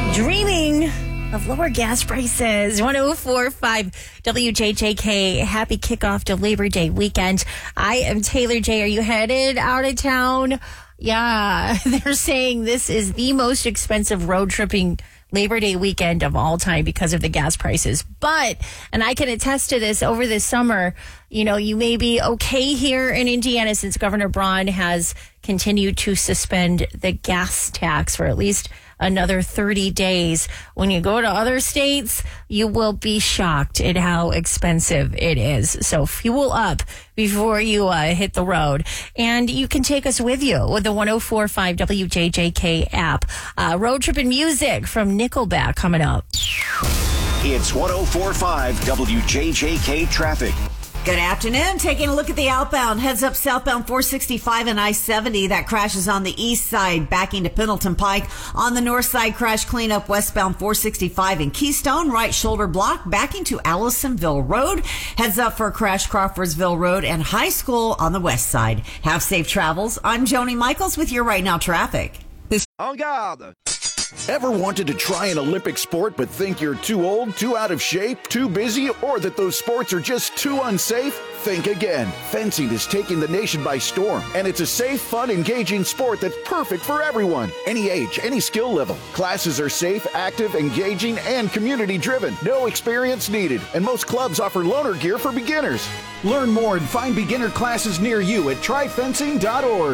Dreaming of lower gas prices. 104.5 WJJK. Happy kickoff to Labor Day weekend. I am Taylor J. Are you headed out of town? Yeah, they're saying this is the most expensive road tripping Labor Day weekend of all time because of the gas prices. But, and I can attest to this, over this summer, you know, you may be okay here in Indiana since Governor Braun has continued to suspend the gas tax for at least another 30 days. When you go to other states, you will be shocked at how expensive it is. So fuel up before you hit the road. And you can take us with you with the 104.5 WJJK app. Road trip and music from Nickelback coming up. It's 104.5 WJJK traffic. Good afternoon. Taking a look at the outbound. Heads up southbound 465 and I-70. That crash is on the east side, backing to Pendleton Pike. On the north side, crash cleanup westbound 465 in Keystone. Right shoulder block, backing to Allisonville Road. Heads up for a crash Crawfordsville Road and High School on the west side. Have safe travels. I'm Joni Michaels with your Right Now traffic. En garde! Ever wanted to try an Olympic sport but think you're too old, too out of shape, too busy, or that those sports are just too unsafe? Think again. Fencing is taking the nation by storm, and it's a safe, fun, engaging sport that's perfect for everyone. Any age, any skill level. Classes are safe, active, engaging, and community-driven. No experience needed, and most clubs offer loaner gear for beginners. Learn more and find beginner classes near you at tryfencing.org.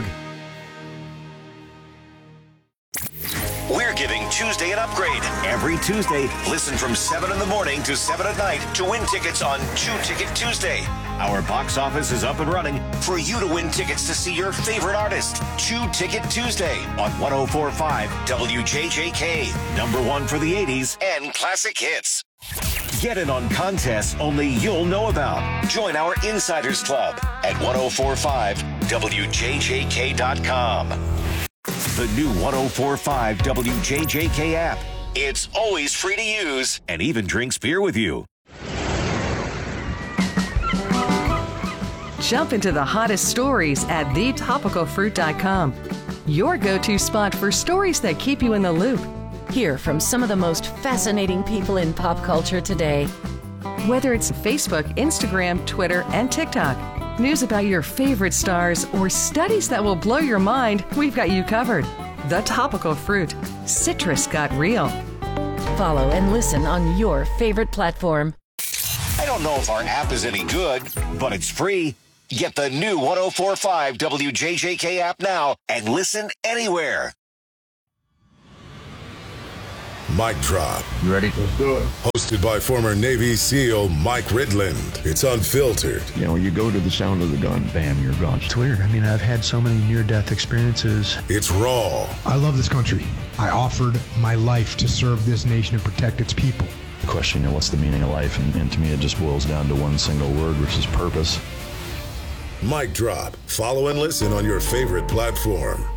We're giving Tuesday an upgrade. Every Tuesday, listen from 7 in the morning to 7 at night to win tickets on 2 Ticket Tuesday. Our box office is up and running for you to win tickets to see your favorite artist. 2 Ticket Tuesday on 104.5 WJJK. Number 1 for the 80s and classic hits. Get in on contests only you'll know about. Join our Insiders Club at 1045WJJK.com. The new 104.5 WJJK app. It's always free to use and even drinks beer with you. Jump into the hottest stories at thetopicalfruit.com. Your go-to spot for stories that keep you in the loop. Hear from some of the most fascinating people in pop culture today. Whether it's Facebook, Instagram, Twitter, and TikTok. News about your favorite stars or studies that will blow your mind, we've got you covered. The Topical Fruit. Citrus got real. Follow and listen on your favorite platform. I don't know if our app is any good, but it's free. Get the new 104.5 WJJK app now and listen anywhere. Mic Drop. You ready? Let's do it. Hosted by former Navy SEAL Mike Ridland. It's unfiltered. You know, you go to the sound of the gun, bam, you're gone. It's weird. I mean, I've had so many near-death experiences. It's raw. I love this country. I offered my life to serve this nation and protect its people. The question, you know, what's the meaning of life? And to me, it just boils down to one single word, which is purpose. Mic Drop. Follow and listen on your favorite platform.